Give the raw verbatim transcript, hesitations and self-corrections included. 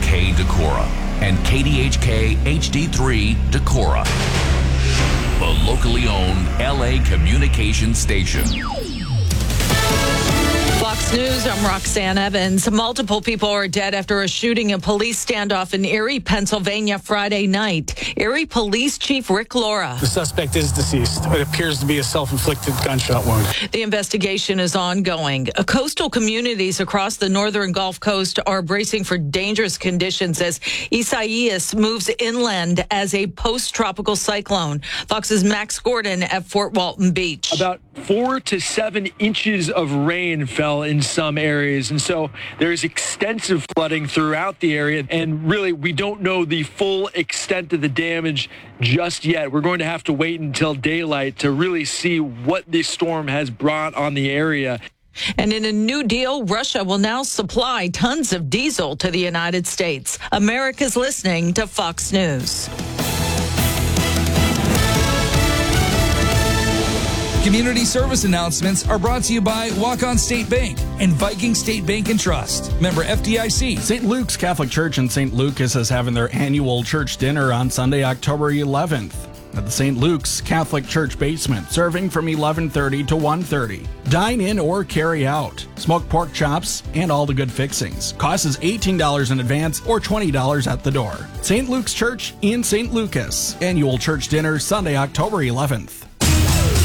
K Decorah and K D H K H D three Decorah, the locally owned L A communications station. Fox News, I'm Roxanne Evans. Multiple people are dead after a shooting and police standoff in Erie, Pennsylvania Friday night. Erie Police Chief Rick Laura. The suspect is deceased. It appears to be a self-inflicted gunshot wound. The investigation is ongoing. Coastal communities across the northern Gulf Coast are bracing for dangerous conditions as Isaias moves inland as a post-tropical cyclone. Fox's Max Gordon at Fort Walton Beach. About four to seven inches of rain fell in some areas, and so there's extensive flooding throughout the area, and really we don't know the full extent of the damage just yet. We're going to have to wait until daylight to really see what this storm has brought on the area. And in a new deal, Russia will now supply tons of diesel to the United States. America's listening to Fox News. Community service announcements are brought to you by Walk-On State Bank and Viking State Bank and Trust. Member F D I C. Saint Luke's Catholic Church in Saint Lucas is having their annual church dinner on Sunday, October eleventh at the Saint Luke's Catholic Church basement, serving from eleven thirty to one thirty. Dine in or carry out. Smoked pork chops and all the good fixings. Cost is eighteen dollars in advance or twenty dollars at the door. Saint Luke's Church in Saint Lucas. Annual church dinner Sunday, October eleventh.